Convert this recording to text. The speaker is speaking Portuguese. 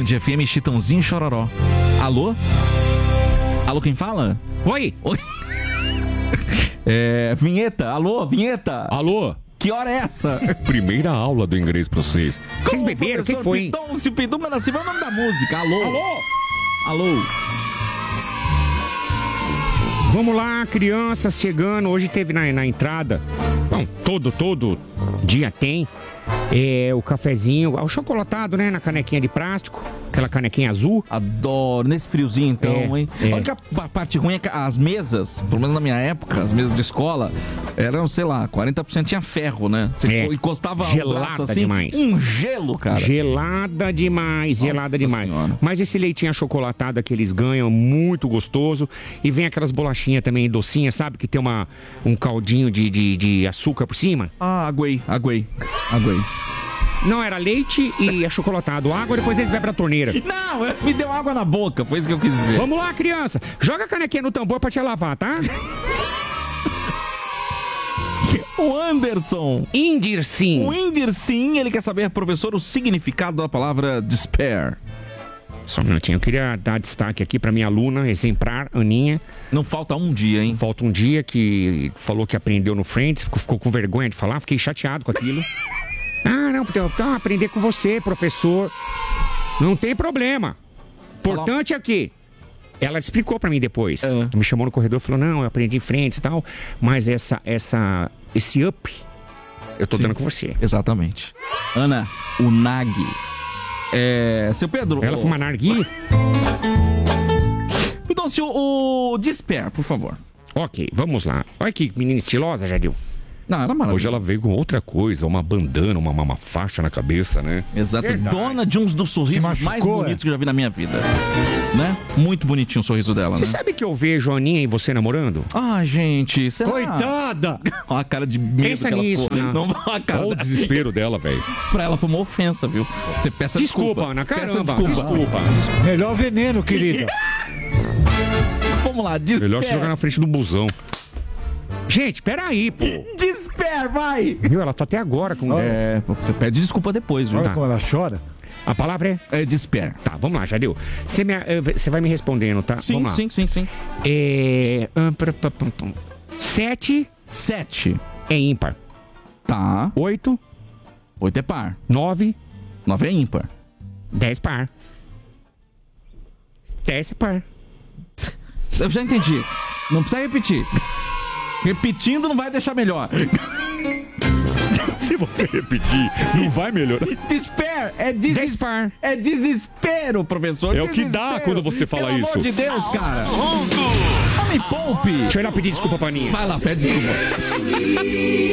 Band FM, Chitãozinho e Chororó. Alô? Alô, quem fala? Oi. Oi. Vinheta, alô, vinheta. Alô. Que hora é essa? Primeira aula do inglês pra vocês. Vocês beberam? O que foi, hein? Se o Pidum da Silva é o nome da música. Alô? Alô? Alô? Vamos lá, crianças chegando. Hoje teve na entrada. Bom, todo dia tem. O cafezinho, o chocolatado, né? Na canequinha de plástico. Aquela canequinha azul. Adoro. Nesse friozinho, então, hein? A única parte ruim é que as mesas, pelo menos na minha época, as mesas de escola, eram, sei lá, 40% tinha ferro, né? Você encostava o braço assim, demais. Um gelo, cara. Gelada demais, gelada demais. Senhora. Mas esse leitinho achocolatado que eles ganham, muito gostoso. E vem aquelas bolachinhas também docinhas, sabe? Que tem um caldinho de açúcar por cima. Ah, aguei. Não, era leite e achocolatado. Água, depois eles bebem na torneira. Não, me deu água na boca, foi isso que eu quis dizer. Vamos lá, criança. Joga a canequinha no tambor pra te lavar, tá? O Anderson. Indirsim. O Indirsim, ele quer saber, professor, o significado da palavra despair. Só um minutinho, eu queria dar destaque aqui pra minha aluna exemplar, Aninha. Não falta um dia, hein? Falta um dia que falou que aprendeu no Friends, ficou com vergonha de falar, fiquei chateado com aquilo. Ah, não, então aprender com você, professor. Não tem problema. Importante é que ela explicou pra mim depois. Me chamou no corredor e falou, não, eu aprendi em Friends e tal, mas esse up eu tô dando com você. Exatamente. Ana, o Nag. Seu Pedro. Ela fuma nargui? Então, se o despair, por favor. Ok, vamos lá. Olha que menina estilosa, Jadil. Não, era maravilhoso. Hoje ela veio com outra coisa, uma bandana, uma faixa na cabeça, né? Exato. Verdade. Dona de uns dos sorrisos mais bonitos que eu já vi na minha vida. Né? Muito bonitinho o sorriso dela, Você né? sabe que eu vejo a Aninha e você namorando? Ah, gente, será? Coitada! Olha a cara de medo Pensa que ela nisso, ficou. Ana. Não, a cara Olha o desespero dela, velho. Isso pra ela foi uma ofensa, viu? Você peça Desculpa, desculpas. Ana, caramba. Peça desculpa. Melhor veneno, querida. Vamos lá, despair. Melhor que jogar na frente do busão. Gente, peraí, pô. Despair, vai! Viu, ela tá até agora com... Você pede desculpa depois, viu? Olha como ela chora. A palavra É despair. Tá, vamos lá, Jadil. Você vai me respondendo, tá? Sim, vamos lá. sim. 7 é ímpar. Tá. 8, 8 é par. 9, 9 é ímpar. 10 par. 10 é par. Eu já entendi. Não precisa repetir. Repetindo não vai deixar melhor. Se você repetir, não vai melhorar. Despair é Despar. É desespero, professor. É o que dá quando você fala Pelo isso. Pelo amor de Deus, cara. Não me poupe. Deixa eu ir lá pedir desculpa pra Aninha. Vai lá, pede desculpa.